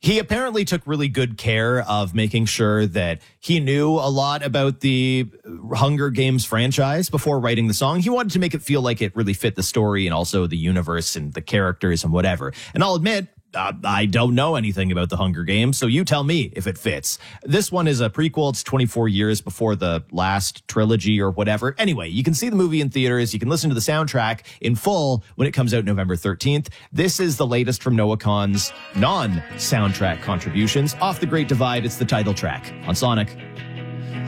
He apparently took really good care of making sure that he knew a lot about the Hunger Games franchise before writing the song. He wanted to make it feel like it really fit the story and also the universe and the characters and whatever. And I'll admit, I don't know anything about the Hunger Games, so you tell me if it fits. This one is a prequel. It's 24 years before the last trilogy or whatever. Anyway, you can see the movie in theaters. You can listen to the soundtrack in full when it comes out November 13th. This is the latest from Noah Kahan's non-soundtrack contributions. Off the Great Divide, it's the title track on Sonic.